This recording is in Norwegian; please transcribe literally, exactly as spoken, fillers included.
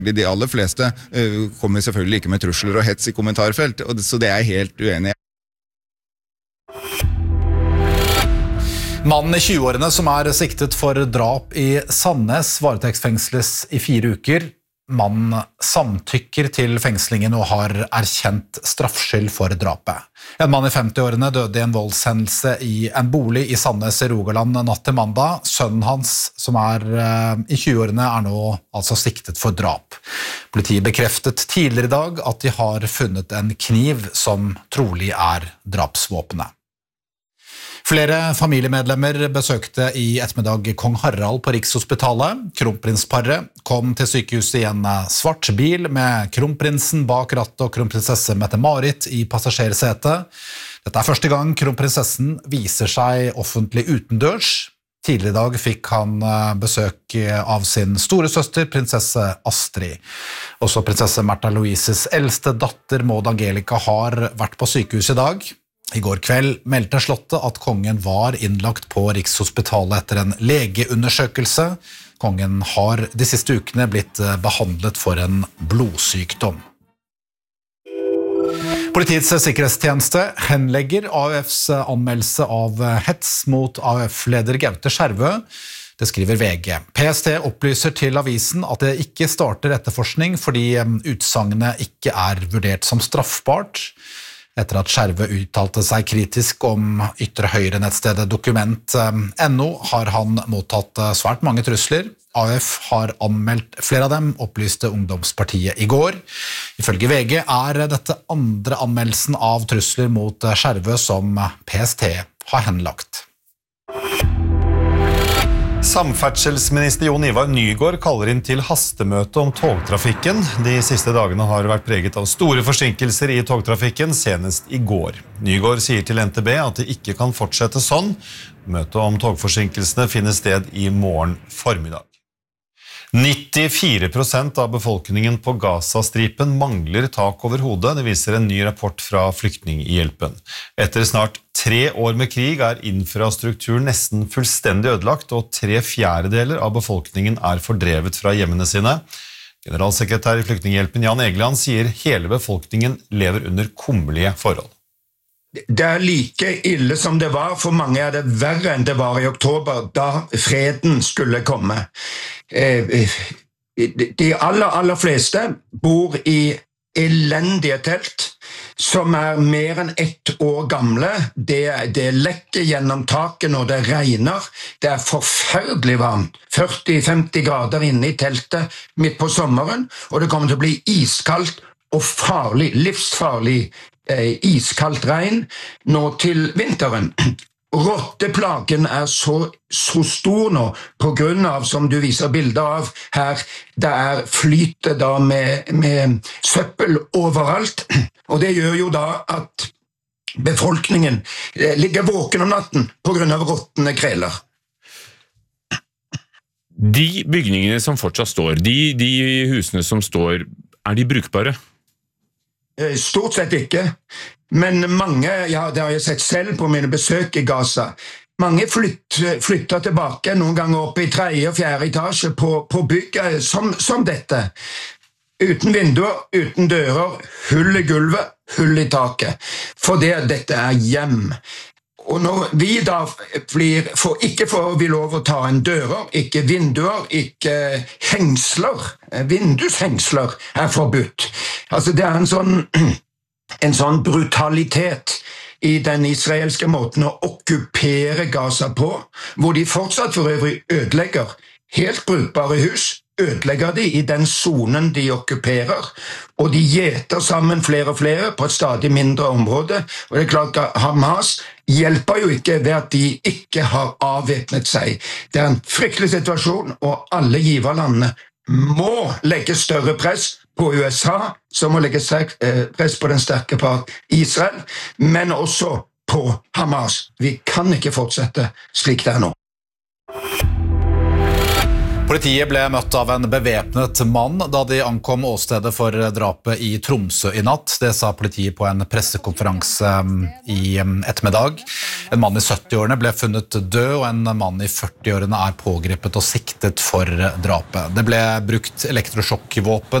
De aller fleste uh, kommer selvfølgelig ikke med trusler og hets i kommentarfelt, og det, så det er jeg helt uenig i. Mannen i tjueårene som er siktet for drap i Sandnes varetektsfengsles i fire uker. Mannen samtykker til fengslingen og har erkjent straffskyld for drapet. En mann i femtiårene døde i en voldshendelse i en bolig i Sandnes i Rogaland natt til mandag. Sønnen hans, som er i tjueårene, er nå altså siktet for drap. Politiet bekreftet tidligere i dag at de har funnet en kniv som trolig er drapsvåpenet. Flere familiemedlemmer besøkte i ettermiddag Kong Harald på Rikshospitalet. Kronprinsparet kom til sykehuset i en svart bil med kronprinsen bak rattet og kronprinsesse Mette-Marit i passasjersetet. Dette er første gang kronprinsessen viser seg offentlig utendørs. Tidligere i dag fikk han besøk av sin store søster, prinsesse Astrid. Også prinsesse Märtha Louises eldste datter, Maud Angelica, har vært på sykehus i dag. I går kveld meldte slottet at kongen var innlagt på Rikshospitalet etter en legeundersøkelse. Kongen har de siste ukene blitt behandlet for en blodsykdom. Politiets sikkerhetstjeneste henlegger A U Fs anmeldelse av hets mot A U F-leder Gaute Skjervø. Det skriver V G. P S T opplyser til avisen at det ikke starter etterforskning fordi utsagnene ikke er vurdert som straffbart. Etter at Skjervø uttalte seg kritisk om ytre høyre-nettstedet dokument punktum no, har han mottatt svært mange trusler. A U F har anmeldt flere av dem, opplyste Ungdomspartiet i går. Ifølge V G er dette andre anmeldelsen av trusler mot Skjervø som P S T har henlagt. Samferdselsminister Jon Ivar Nygård kaller inn til hastemøte om togtrafikken. De siste dagene har vært preget av store forsinkelser i togtrafikken, senest i går. Nygård sier til N T B at det ikke kan fortsette sånn. Møtet om togforsinkelsene finner sted i morgen formiddag. nittifire prosent av befolkningen på Gazastripen mangler tak over hodet, det viser en ny rapport fra Flyktninghjelpen. Etter snart tre år med krig er infrastrukturen nesten fullstendig ødelagt, og tre fjerdedeler av befolkningen er fordrevet fra hjemmene sine. Generalsekretær i Flyktninghjelpen Jan Egeland sier hele befolkningen lever under kummerlige forhold. Det er like ille som det var, for mange er det verre enn det var i oktober, da freden skulle komme. De aller, aller fleste bor i elendige telt, som er mer enn ett år gamle. Det, det lekker gjennom taket når det regner. Det er forferdelig varmt. førti til femti grader inne i teltet midt på sommeren, og det kommer til å bli iskaldt og farlig, livsfarlig iskaldt regn nå til vinteren. Rotteplagen er så, så stor nå, på grunn av, som du viser bilder av her, det er flytet da med, med søppel overalt, og det gjør jo da at befolkningen ligger våken om natten på grunn av rottene kreler. De bygningene som fortsatt står, de, de husene som står, er de brukbare? Stort sett ikke, men mange, ja, det har jeg sett selv på mine besøk i Gaza, mange flytt, flytter tilbake noen ganger opp i tredje og fjerde etasje på, på bygget som, som dette. Uten vinduer, uten dører, hull i gulvet, hull i taket. For det, dette er hjem. Og når vi da blir, for, ikke får vi lov å ta en dører, ikke vinduer, ikke hengsler, vindushengsler er forbudt. Altså det er en sånn, en sånn brutalitet i den israelske måten å okkupere Gaza på, hvor de fortsatt for øvrig ødelegger helt brukbare hus, ødelegger de i den zonen de okkuperer, og de gjeter sammen flere og flere på et stadig mindre område, og det er klart at Hamas hjelper jo ikke ved at de ikke har avvæpnet seg. Det er en fryktelig situasjon, og alle giverlandene må legge større press på U S A, som må legge press på den sterke part Israel, men også på Hamas. Vi kan ikke fortsette slik det er nå. Politiet ble møtt av en bevæpnet mann da de ankom åstedet for drapet i Tromsø i natt. Det sa politiet på en pressekonferanse i ettermiddag. En mann i sytti-årene ble funnet død, og en mann i førti-årene er pågrepet og siktet for drapet. Det ble brukt elektrosjokkvåpen